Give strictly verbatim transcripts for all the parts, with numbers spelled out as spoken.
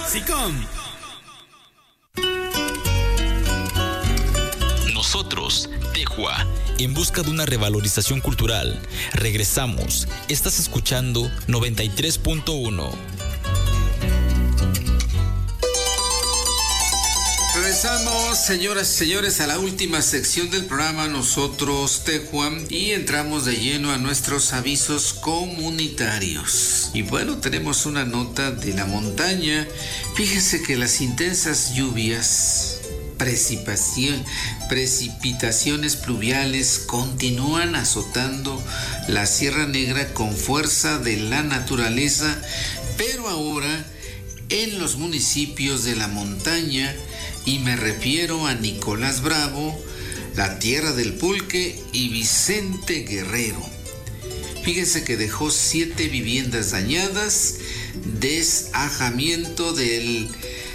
SICOM. Nosotros, Tejua, en busca de una revalorización cultural. Regresamos. Estás escuchando noventa y tres punto uno. Regresamos, señoras y señores, a la última sección del programa Nosotros Tejua y entramos de lleno a nuestros avisos comunitarios. Y bueno, tenemos una nota de la montaña. Fíjense que las intensas lluvias, precipitación, precipitaciones pluviales continúan azotando la Sierra Negra con fuerza de la naturaleza, pero ahora en los municipios de la montaña, y me refiero a Nicolás Bravo, la Tierra del Pulque y Vicente Guerrero. Fíjense que dejó siete viviendas dañadas, desajamiento del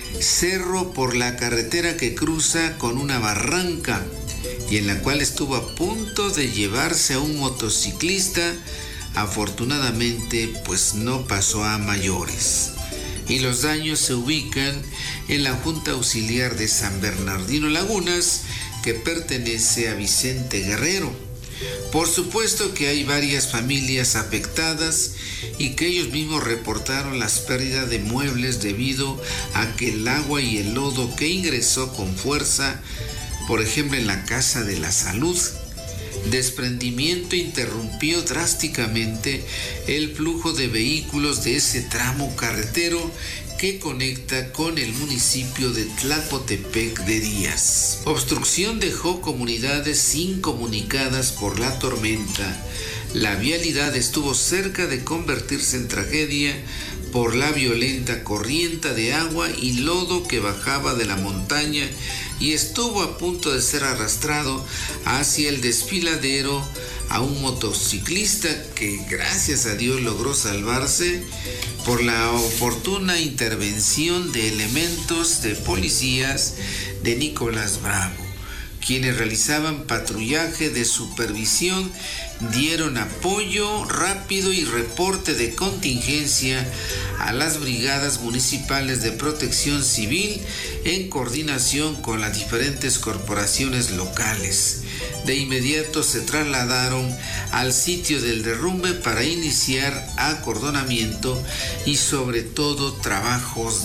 cerro por la carretera que cruza con una barranca y en la cual estuvo a punto de llevarse a un motociclista. Afortunadamente, pues no pasó a mayores. Y los daños se ubican en la Junta Auxiliar de San Bernardino Lagunas, que pertenece a Vicente Guerrero. Por supuesto que hay varias familias afectadas y que ellos mismos reportaron las pérdidas de muebles debido a que el agua y el lodo que ingresó con fuerza, por ejemplo en la Casa de la Salud, desprendimiento interrumpió drásticamente el flujo de vehículos de ese tramo carretero que conecta con el municipio de Tlacotepec de Díaz. Obstrucción dejó comunidades incomunicadas por la tormenta. La vialidad estuvo cerca de convertirse en tragedia por la violenta corriente de agua y lodo que bajaba de la montaña y estuvo a punto de ser arrastrado hacia el desfiladero a un motociclista que gracias a Dios logró salvarse por la oportuna intervención de elementos de policías de Nicolás Bravo, quienes realizaban patrullaje de supervisión, dieron apoyo rápido y reporte de contingencia a las brigadas municipales de protección civil en coordinación con las diferentes corporaciones locales. De inmediato se trasladaron al sitio del derrumbe para iniciar acordonamiento y sobre todo trabajos